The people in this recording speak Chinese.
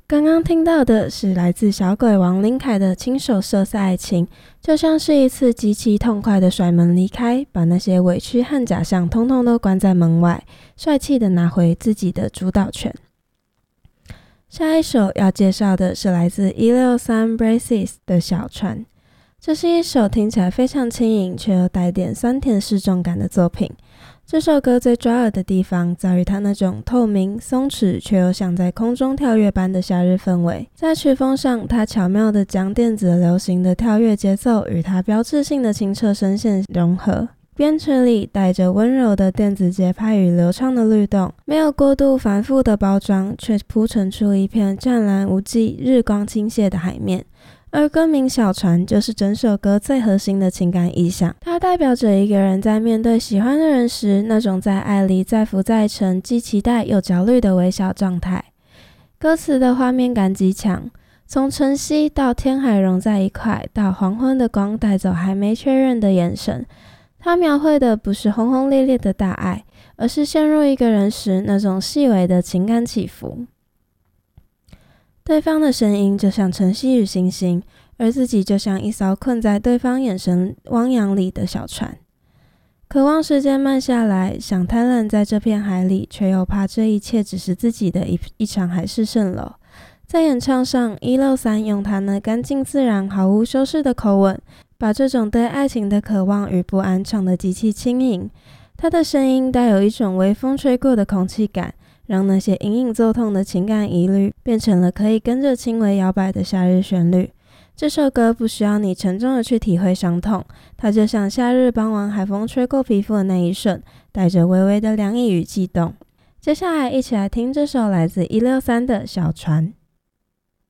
刚刚听到的是来自小鬼王林凯的亲手色色爱情，就像是一次极其痛快的甩门离开，把那些委屈和假象通通都关在门外，帅气的拿回自己的主导权。下一首要介绍的是来自163 Braces 的小船，这是一首听起来非常轻盈却又带点酸甜适中感的作品。这首歌最抓耳的地方在于它那种透明、松弛却又像在空中跳跃般的夏日氛围。在曲风上，它巧妙地将电子流行的跳跃节奏与它标志性的清澈声线融合，编曲里带着温柔的电子节拍与流畅的律动，没有过度繁复的包装，却铺陈出一片湛蓝无际、日光倾泻的海面。而歌名小船就是整首歌最核心的情感意象，它代表着一个人在面对喜欢的人时，那种在爱里再浮再沉，既期待又焦虑的微小状态。歌词的画面感极强，从晨曦到天海融在一块，到黄昏的光带走还没确认的眼神，它描绘的不是轰轰烈烈的大爱，而是陷入一个人时那种细微的情感起伏。对方的声音就像晨曦与星星，而自己就像一艘困在对方眼神汪洋里的小船，渴望时间慢下来，想贪婪在这片海里，却又怕这一切只是自己的一场海市蜃楼。在演唱上，163用他那干净自然、毫无修饰的口吻，把这种对爱情的渴望与不安唱得极其轻盈。他的声音带有一种微风吹过的空气感，让那些隐隐作痛的情感疑虑变成了可以跟着轻微摇摆的夏日旋律。这首歌不需要你沉重的去体会伤痛，它就像夏日傍晚海风吹过皮肤的那一瞬，带着微微的凉意与悸动。接下来一起来听这首来自163的小船。